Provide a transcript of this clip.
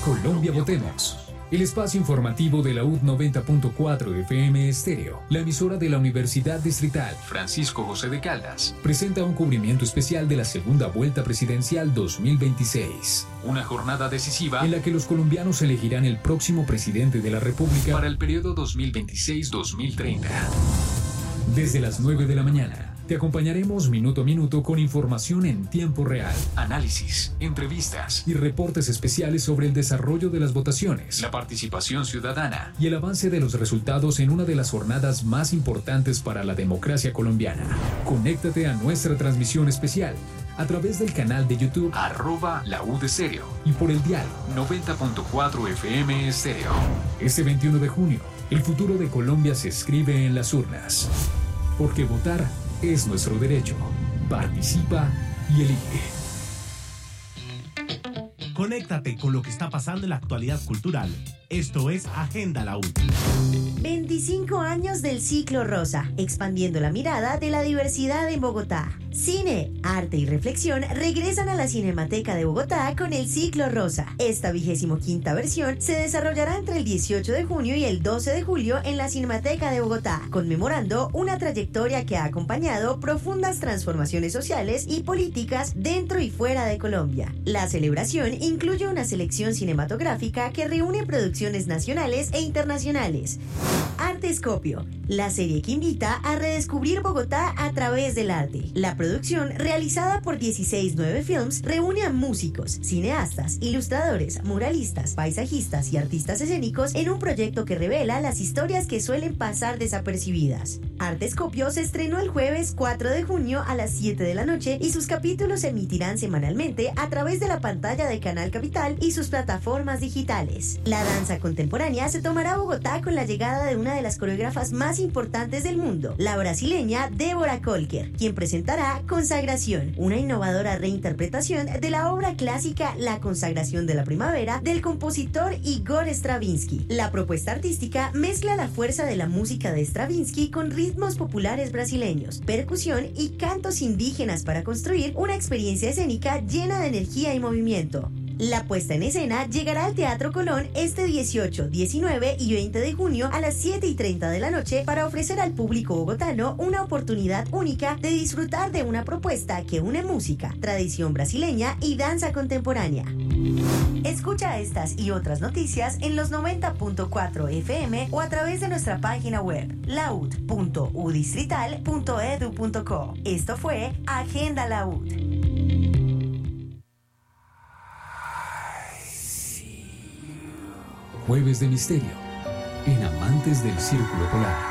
Colombia Votemos. El espacio informativo de la UD 90.4 FM Estéreo, la emisora de la Universidad Distrital Francisco José de Caldas, presenta un cubrimiento especial de la segunda vuelta presidencial 2026. Una jornada decisiva en la que los colombianos elegirán el próximo presidente de la República para el periodo 2026-2030. Desde las 9 de la mañana. Te acompañaremos minuto a minuto con información en tiempo real, análisis, entrevistas y reportes especiales sobre el desarrollo de las votaciones, la participación ciudadana y el avance de los resultados en una de las jornadas más importantes para la democracia colombiana. Conéctate a nuestra transmisión especial a través del canal de YouTube @laudestéreo y por el dial 90.4 FM Estéreo. Este 21 de junio, el futuro de Colombia se escribe en las urnas. Porque votar es nuestro derecho. Participa y elige. Conéctate con lo que está pasando en la actualidad cultural. Esto es Agenda La U. 25 años del Ciclo Rosa, expandiendo la mirada de la diversidad en Bogotá. Cine, arte y reflexión regresan a la Cinemateca de Bogotá con el Ciclo Rosa. Esta 25ª versión se desarrollará entre el 18 de junio y el 12 de julio en la Cinemateca de Bogotá, conmemorando una trayectoria que ha acompañado profundas transformaciones sociales y políticas dentro y fuera de Colombia. La celebración incluye una selección cinematográfica que reúne producciones nacionales e internacionales. Artescopio, la serie que invita a redescubrir Bogotá a través del arte. La producción, realizada por 16 9 Films, reúne a músicos, cineastas, ilustradores, muralistas, paisajistas y artistas escénicos en un proyecto que revela las historias que suelen pasar desapercibidas. Artescopio se estrenó el jueves 4 de junio a las 7 de la noche y sus capítulos se emitirán semanalmente a través de la pantalla de Canal Capital y sus plataformas digitales. La danza contemporánea se tomará a Bogotá con la llegada de una de las coreógrafas más importantes del mundo, la brasileña Débora Kolker, quien presentará Consagración, una innovadora reinterpretación de la obra clásica La Consagración de la Primavera del compositor Igor Stravinsky. La propuesta artística mezcla la fuerza de la música de Stravinsky con ritmos populares brasileños, percusión y cantos indígenas para construir una experiencia escénica llena de energía y movimiento. La puesta en escena llegará al Teatro Colón este 18, 19 y 20 de junio a las 7:30 de la noche para ofrecer al público bogotano una oportunidad única de disfrutar de una propuesta que une música, tradición brasileña y danza contemporánea. Escucha estas y otras noticias en los 90.4 FM o a través de nuestra página web laud.udistrital.edu.co. Esto fue Agenda La UD. Jueves de Misterio, en Amantes del Círculo Polar.